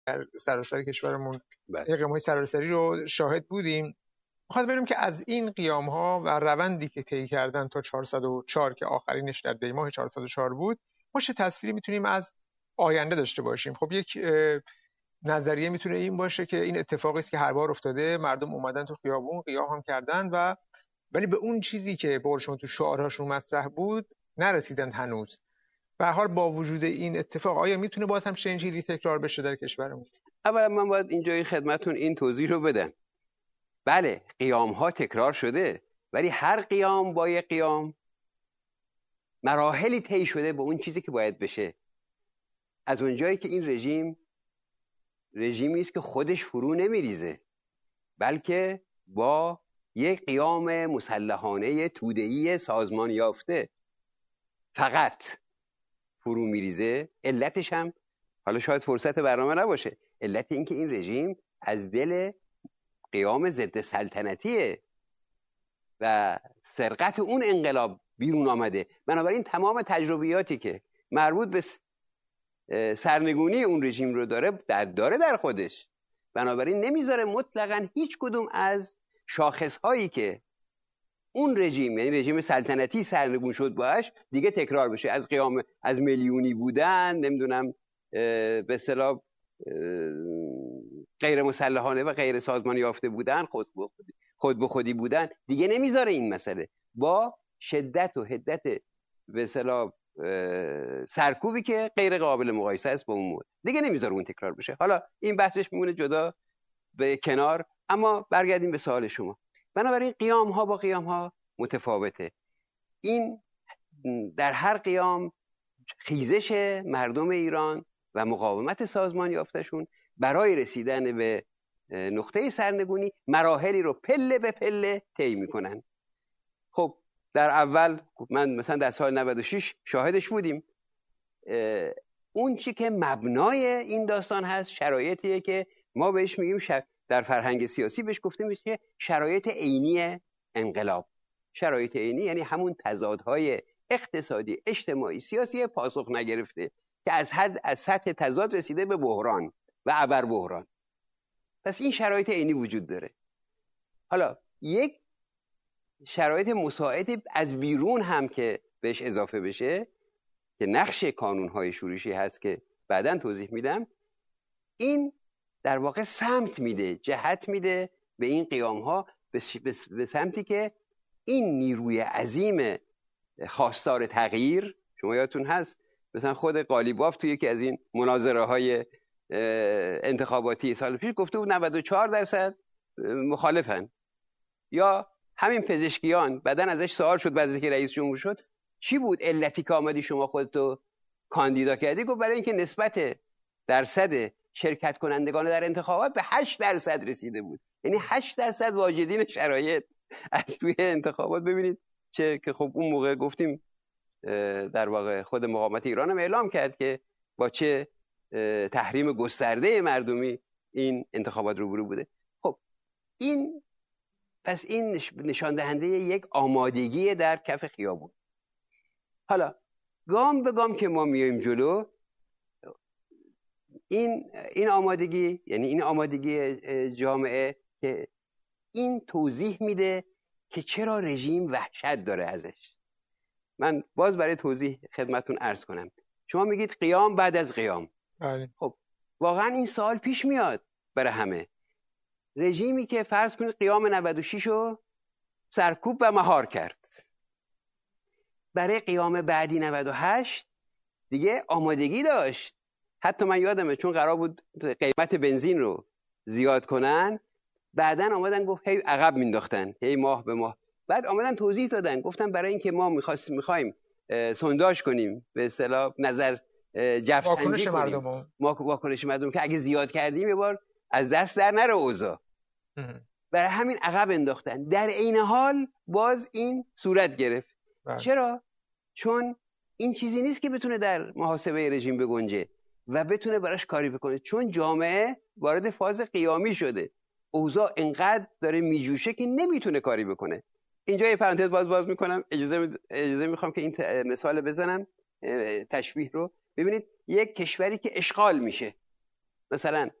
در سراسر کشورمون بله. اقدام‌های سراسری رو شاهد بودیم. می‌خواد ببینیم که از این قیام‌ها و روندی که طی کردن تا 404 که آخرینش در دیماه 404 بود، ما چه تصویری میتونیم از آینده داشته باشیم؟ خب یک نظریه میتونه این باشه که این اتفاقی است که هر بار افتاده، مردم اومدن تو خیابون قیام هم کردن و ولی به اون چیزی که به قول شما تو شعارهاشون مطرح بود نرسیدن هنوز. به هر حال با وجود این اتفاق آیا میتونه باز هم چنین چیزی تکرار بشه در کشورمون؟ اولا من باید اینجای خدمتون این توضیح رو بدم. بله قیام ها تکرار شده، ولی هر قیام با یک قیام مراحلی طی شده به اون چیزی که باید بشه. از اونجایی که این رژیمی است که خودش فرو نمیریزه، بلکه با یک قیام مسلحانه توده‌ای سازمان یافته فقط فرو میریزه. علتش هم حالا شاید فرصت برنامه نباشه، علت این که این رژیم از دل قیام ضد سلطنتیه و سرقت اون انقلاب بیرون آمده. بنابراین تمام تجربیاتی که مربوط به سرنگونی اون رژیم رو داره در خودش، بنابراین نمیذاره مطلقاً هیچ کدوم از شاخصهایی که اون رژیم، یعنی رژیم سلطنتی سرنگون شد باش، دیگه تکرار بشه. از قیام از میلیونی بودن، نمیدونم به اصطلاح غیر مسلحانه و غیر سازمان یافته بودن، خود به خودی بودن، دیگه نمیذاره این مسئله. با شدت و حدت به اصطلاح سرکوبی که غیر قابل مقایسه است با اون مورد، دیگه نمیذاره اون تکرار بشه. حالا این بحثش میمونه جدا به کنار، اما برگردیم به سوال شما. بنابراین قیام ها با قیام ها متفاوته. این در هر قیام خیزش مردم ایران و مقاومت سازمان یافتشون برای رسیدن به نقطه سرنگونی مراحلی رو پله به پله طی میکنن. خب در اول من مثلا در سال 96 شاهدش بودیم. اون چی که مبنای این داستان هست شرایطیه که ما بهش میگیم در فرهنگ سیاسی بهش گفته میشه شرایط عینی انقلاب. شرایط عینی یعنی همون تضادهای اقتصادی، اجتماعی، سیاسی پاسخ نگرفته که از سطح تضاد رسیده به بحران و ابر بحران. پس این شرایط عینی وجود داره. حالا یک شرایط مساعد از بیرون هم که بهش اضافه بشه که نقش کانونهای شورشی هست که بعداً توضیح میدم، این در واقع سمت میده، جهت میده به این قیام ها به سمتی که این نیروی عظیم خواستار تغییر، شما یادتون هست مثلا خود قالیباف توی یکی از این مناظره های انتخاباتی سال پیش گفته بود 94% مخالفن. یا همین پزشکیان بعدن ازش سوال شد بعد از اینکه رئیس جمهور شد چی بود علتی که آمدی شما خودتو کاندیدا کردی؟ گفت برای اینکه نسبت درصد شرکت کنندگان در انتخابات به 8% رسیده بود. یعنی 8% واجدین شرایط از توی انتخابات. ببینید چه که خب اون موقع گفتیم در واقع خود مقاومت ایران هم اعلام کرد که با چه تحریم گسترده مردمی این انتخابات روبرو بوده. خب این پس این نشان دهنده یک آمادگی در کف خیابون. حالا گام به گام که ما میایم جلو، این آمادگی، یعنی این آمادگی جامعه، که این توضیح میده که چرا رژیم وحشت داره ازش. من باز برای توضیح خدمتون عرض کنم. شما میگید قیام بعد از قیام. بله. خب واقعا این سوال پیش میاد برای همه. رژیمی که فرض کنید قیام 96 رو سرکوب و مهار کرد، برای قیام بعدی 98 دیگه آمادگی داشت. حتی من یادمه چون قرار بود قیمت بنزین رو زیاد کنن، بعدن آمدن گفت هی عقب مینداختن، هی ماه به ماه. بعد آمدن توضیح دادن، گفتن برای اینکه ما میخوایم سونداژ کنیم، به اصطلاح نظر جفسنجی کنیم واکنش مردم، که اگه زیاد کردیم یه بار از دست در نره اوضاع، برای همین عقب انداختن. در عین حال باز این صورت گرفت. چرا؟ چون این چیزی نیست که بتونه در محاسبه رژیم بگنجه و بتونه براش کاری بکنه، چون جامعه وارد فاز قیامی شده، اوضاع انقدر داره میجوشه که نمیتونه کاری بکنه. اینجا یه پرانتز باز میکنم، اجازه میخوام که این مثال بزنم، تشبیه رو. ببینید یک کشوری که اشغال میشه مثلا